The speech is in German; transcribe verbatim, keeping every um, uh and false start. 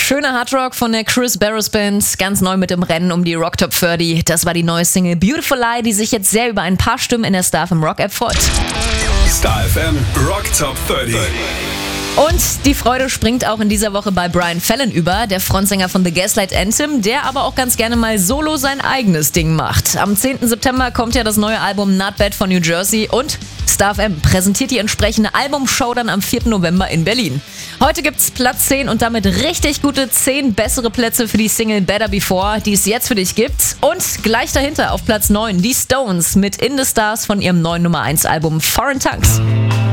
Schöner Hardrock von der Chris Barris Band, ganz neu mit im Rennen um die Rock Top dreißig. Das war die neue Single Beautiful Lie, die sich jetzt sehr über ein paar Stimmen in der Star F M Rock App freut. Star F M Rock Top dreißig. Und die Freude springt auch in dieser Woche bei Brian Fallon über, der Frontsänger von The Gaslight Anthem, der aber auch ganz gerne mal solo sein eigenes Ding macht. Am zehnten September kommt ja das neue Album Not Bad von New Jersey und Star F M präsentiert die entsprechende Albumshow dann am vierten November in Berlin. Heute gibt's Platz zehn und damit richtig gute zehn bessere Plätze für die Single Better Before, die es jetzt für dich gibt. Und gleich dahinter auf Platz neun die Stones mit In the Stars von ihrem neuen Nummer eins Album Foreign Tongues.